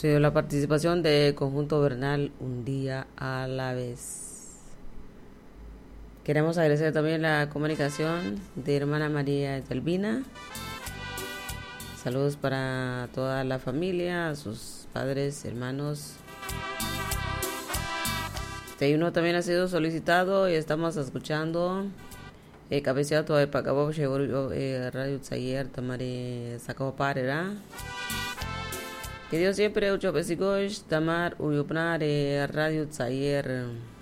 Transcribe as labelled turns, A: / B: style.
A: Se dio la participación de Conjunto Bernal un día a la vez. Queremos agradecer también la comunicación de hermana María Delvina. Saludos para toda la familia, sus padres, hermanos. Este uno también ha sido solicitado y estamos escuchando cabeceado de Pacabo, Radio Tsayer, Tamare Sacabo Parera. Que Dios siempre, Ucho Besigosh, Tamar Uyupnare, Radio Tsayer.